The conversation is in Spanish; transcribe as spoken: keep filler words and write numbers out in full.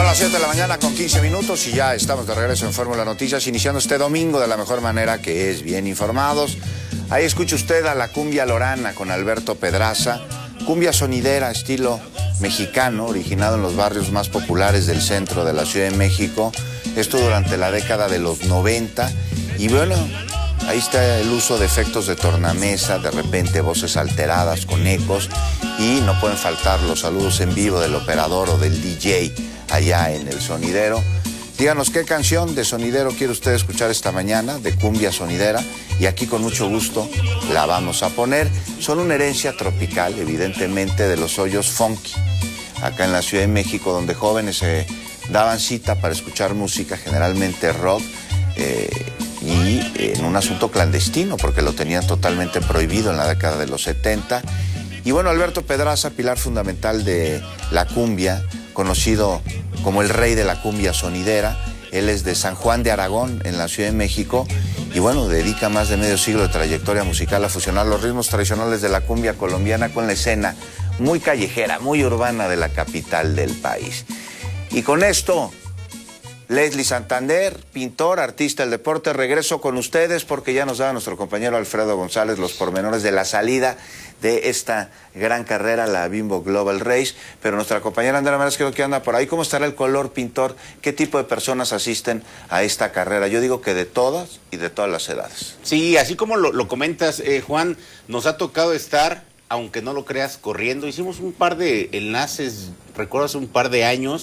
Son las siete de la mañana con quince minutos y ya estamos de regreso en Fórmula Noticias, iniciando este domingo de la mejor manera, que es bien informados. Ahí escucha usted a la cumbia lorana con Alberto Pedraza, cumbia sonidera estilo mexicano, originado en los barrios más populares del centro de la Ciudad de México, esto durante la década de los noventa. Y bueno, ahí está el uso de efectos de tornamesa, de repente voces alteradas con ecos, y no pueden faltar los saludos en vivo del operador o del D J allá en el sonidero. Díganos qué canción de sonidero quiere usted escuchar esta mañana, de cumbia sonidera, y aquí con mucho gusto la vamos a poner. Son una herencia tropical, evidentemente, de los hoyos funky, acá en la Ciudad de México, donde jóvenes se daban cita para escuchar música, generalmente rock, eh, y en un asunto clandestino, porque lo tenían totalmente prohibido en la década de los setenta. Y bueno, Alberto Pedraza, pilar fundamental de la cumbia, conocido como el rey de la cumbia sonidera. Él es de San Juan de Aragón, en la Ciudad de México, y bueno, dedica más de medio siglo de trayectoria musical a fusionar los ritmos tradicionales de la cumbia colombiana con la escena muy callejera, muy urbana de la capital del país. Y con esto, Leslie Santander, pintor, artista del deporte, regreso con ustedes porque ya nos da nuestro compañero Alfredo González los pormenores de la salida de esta gran carrera, la Bimbo Global Race, pero nuestra compañera Andrea Meraz creo que anda por ahí. ¿Cómo estará el color, pintor? ¿Qué tipo de personas asisten a esta carrera? Yo digo que de todas y de todas las edades. Sí, así como lo, lo comentas, eh, Juan, nos ha tocado estar, aunque no lo creas, corriendo. Hicimos un par de enlaces, recuerdo hace un par de años,